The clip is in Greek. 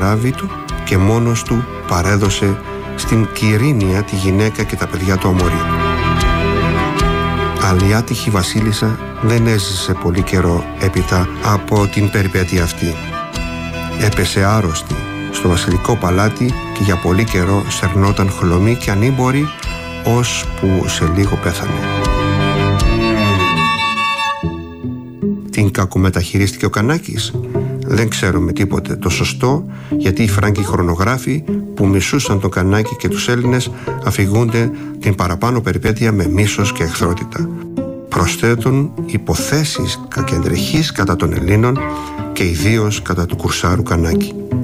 καράβι του και μόνος του παρέδωσε στην Κυρίνια τη γυναίκα και τα παιδιά του αμορί. Αλλά η άτυχη βασίλισσα δεν έζησε πολύ καιρό έπειτα από την περιπέτεια αυτή. Έπεσε άρρωστη στο βασιλικό παλάτι και για πολύ καιρό σερνόταν χλωμή και ανήμπορη, ώσπου σε λίγο πέθανε. Την κακομεταχειρίστηκε ο Κανάκης? Δεν ξέρουμε τίποτε το σωστό, γιατί οι Φράγκοι χρονογράφοι που μισούσαν τον Κανάκη και τους Έλληνες αφηγούνται την παραπάνω περιπέτεια με μίσος και εχθρότητα. Προσθέτουν υποθέσεις κακεντρεχής κατά των Ελλήνων και ιδίως κατά του κουρσάρου Κανάκη.